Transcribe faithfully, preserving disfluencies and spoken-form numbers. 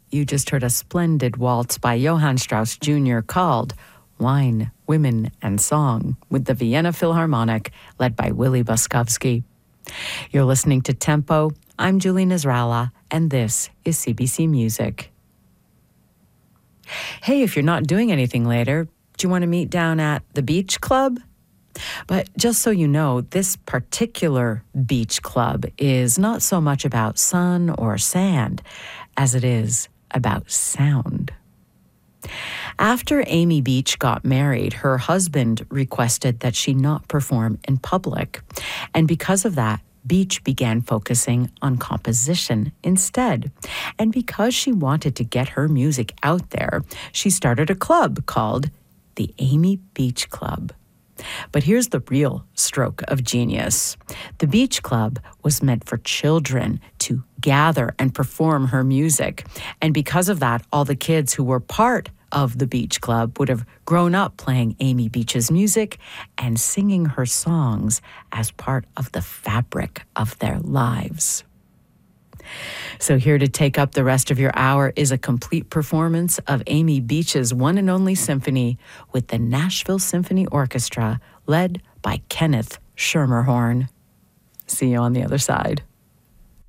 You just heard a splendid waltz by Johann Strauss Junior called Wine, Women, and Song with the Vienna Philharmonic, led by Willie Boskovsky. You're listening to Tempo. I'm Julie Nasrallah, and this is C B C Music. Hey, if you're not doing anything later, do you want to meet down at the Beach Club? But just so you know, this particular beach club is not so much about sun or sand as it is about sound. After Amy Beach got married, her husband requested that she not perform in public. And because of that, Beach began focusing on composition instead. And because she wanted to get her music out there, she started a club called the Amy Beach Club. But here's the real stroke of genius. The Beach Club was meant for children to gather and perform her music. And because of that, all the kids who were part of the Beach Club would have grown up playing Amy Beach's music and singing her songs as part of the fabric of their lives. So here to take up the rest of your hour is a complete performance of Amy Beach's one and only symphony with the Nashville Symphony Orchestra, led by Kenneth Schermerhorn. See you on the other side.